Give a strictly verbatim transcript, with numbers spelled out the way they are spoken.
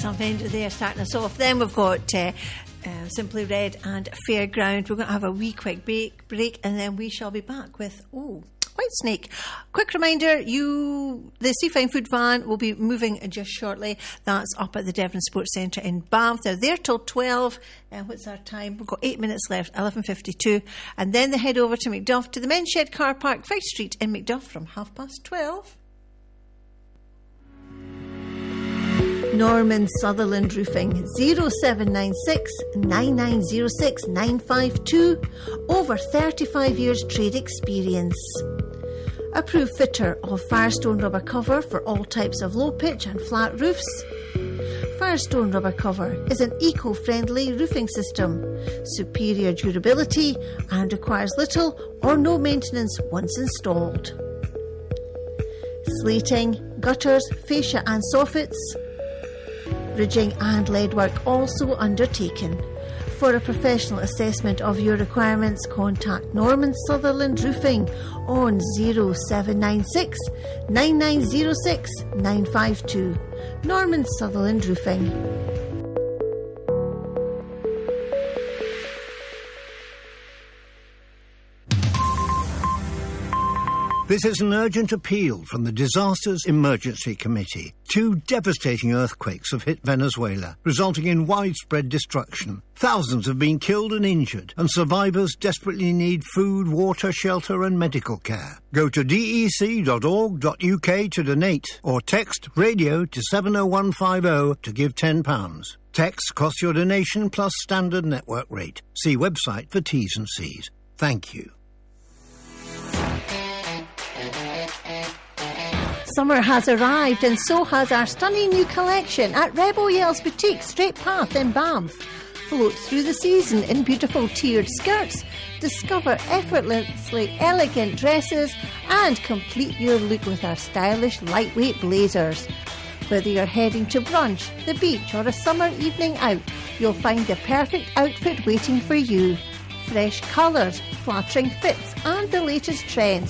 Salvendra there starting us off. Then we've got uh, uh, Simply Red and Fairground. We're going to have a wee quick break, break and then we shall be back with, oh, Whitesnake. Quick reminder, you the Seafine Food Van will be moving just shortly. That's up at the Devon Sports Centre in Banff. They're there till twelve. And uh, what's our time? We've got eight minutes left, eleven fifty-two. And then they head over to Macduff to the Men's Shed Car Park, Fife Street in Macduff from half past twelve. Norman Sutherland Roofing, zero seven nine six, nine nine zero six, nine five two. Over thirty-five years trade experience. Approved fitter of Firestone rubber cover for all types of low pitch and flat roofs. Firestone rubber cover is an eco-friendly roofing system, superior durability and requires little or no maintenance once installed. Slating, gutters, fascia and soffits. Ridging and lead work also undertaken. For a professional assessment of your requirements, contact Norman Sutherland Roofing on zero seven nine six, nine nine zero six, nine five two. Norman Sutherland Roofing. This is an urgent appeal from the Disasters Emergency Committee. Two devastating earthquakes have hit Venezuela, resulting in widespread destruction. Thousands have been killed and injured, and survivors desperately need food, water, shelter and medical care. Go to d e c dot org dot u k to donate, or text radio to seven oh one five oh to give ten pounds. Text costs your donation plus standard network rate. See website for T's and C's. Thank you. Summer has arrived and so has our stunning new collection at Rebel Yell's Boutique, Straight Path in Banff. Float through the season in beautiful tiered skirts, discover effortlessly elegant dresses and complete your look with our stylish lightweight blazers. Whether you're heading to brunch, the beach or a summer evening out, you'll find the perfect outfit waiting for you. Fresh colours, flattering fits and the latest trends